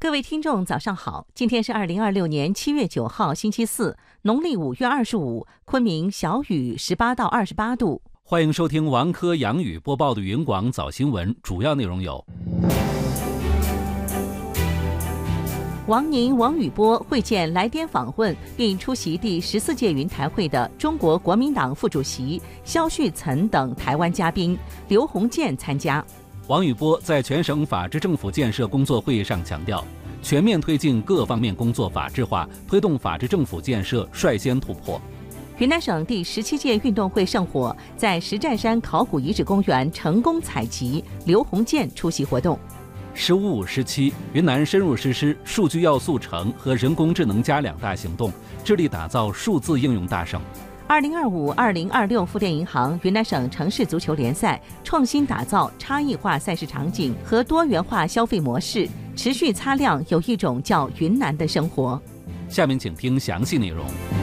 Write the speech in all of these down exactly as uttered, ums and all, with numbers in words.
各位听众早上好，今天是二零二六年七月九号星期四，农历五月二十五，昆明小雨十八到二十八度。 欢迎收听王科杨宇播报的云广早新闻，主要内容有：王宁、王宇波会见来滇访问并出席第十四届云台会的中国国民党副主席萧旭岑等台湾嘉宾，刘鸿渐参加。王宇波在全省法治政府建设工作会议上强调，全面推进各方面工作法治化，推动法治政府建设率先突破。云南省第十七届运动会圣火在石寨山考古遗址公园成功采集，刘鸿渐出席活动。十五五时期，云南深入实施数据要素城和人工智能加两大行动，致力打造数字应用大省。二零二五二零二六富电银行云南省城市足球联赛创新打造差异化赛事场景和多元化消费模式，持续擦亮有一种叫云南的生活。下面请听详细内容。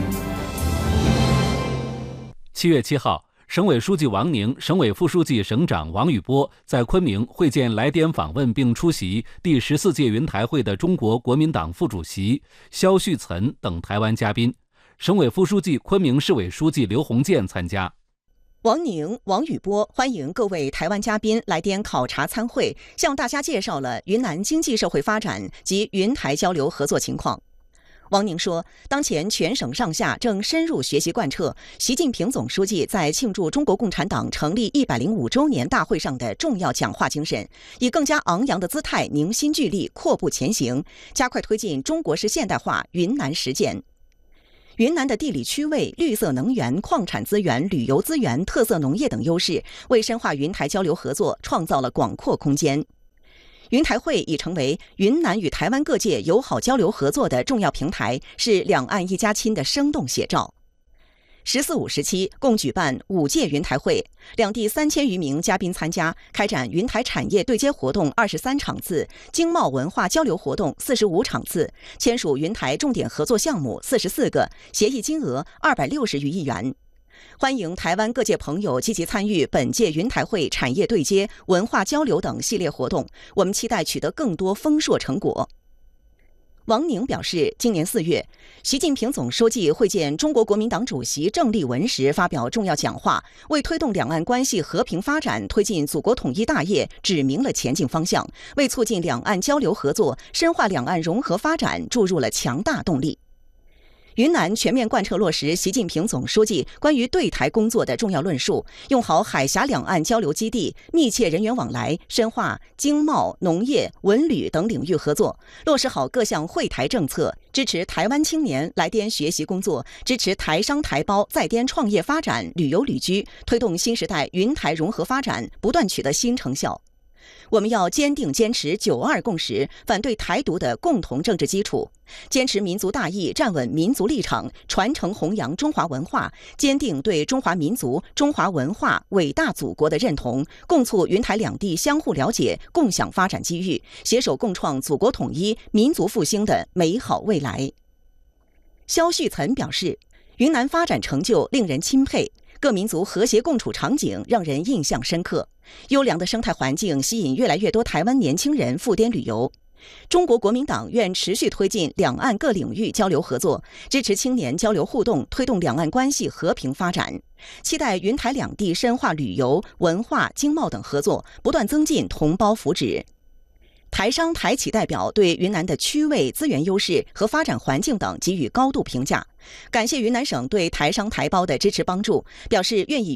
七月七号，省委书记王宁、省委副书记、省长王宇波在昆明会见来滇访问并出席第十四届云台会的中国国民党副主席萧旭岑等台湾嘉宾。省委副书记、昆明市委书记刘鸿渐参加。 王宁、王宇波欢迎各位台湾嘉宾来滇考察参会，向大家介绍了云南经济社会发展及云台交流合作情况。王宁说，当前全省上下正深入学习贯彻习近平总书记在庆祝中国共产党成立一百零五周年大会上的重要讲话精神，以更加昂扬的姿态凝心聚力，阔步前行，加快推进中国式现代化云南实践。云南的地理区位、绿色能源、矿产资源、旅游资源、特色农业等优势，为深化云台交流合作创造了广阔空间。云台会已成为云南与台湾各界友好交流合作的重要平台，是两岸一家亲的生动写照。十四五时期共举办五届云台会，两地三千余名嘉宾参加，开展云台产业对接活动二十三场次，经贸文化交流活动四十五场次，签署云台重点合作项目四十四个，协议金额二百六十余亿元。欢迎台湾各界朋友积极参与本届云台会产业对接、文化交流等系列活动，我们期待取得更多丰硕成果。王宁表示，今年四月，习近平总书记会见中国国民党主席郑丽文时发表重要讲话，为推动两岸关系和平发展、推进祖国统一大业指明了前进方向，为促进两岸交流合作、深化两岸融合发展注入了强大动力。云南全面贯彻落实习近平总书记关于对台工作的重要论述，用好海峡两岸交流基地，密切人员往来，深化经贸、农业、文旅等领域合作，落实好各项惠台政策，支持台湾青年来滇学习工作，支持台商台胞在滇创业发展、旅游旅居，推动新时代云台融合发展不断取得新成效。我们要坚定坚持九二共识，反对台独的共同政治基础，坚持民族大义，站稳民族立场，传承弘扬中华文化，坚定对中华民族、中华文化、伟大祖国的认同，共促云台两地相互了解，共享发展机遇，携手共创祖国统一、民族复兴的美好未来。萧旭岑表示，云南发展成就令人钦佩，各民族和谐共处场景让人印象深刻，优良的生态环境吸引越来越多台湾年轻人赴滇旅游。中国国民党愿持续推进两岸各领域交流合作，支持青年交流互动，推动两岸关系和平发展。期待云台两地深化旅游、文化、经贸等合作，不断增进同胞福祉。台商台企代表对云南的区位、资源优势和发展环境等给予高度评价，感谢云南省对台商台胞的支持帮助，表示愿以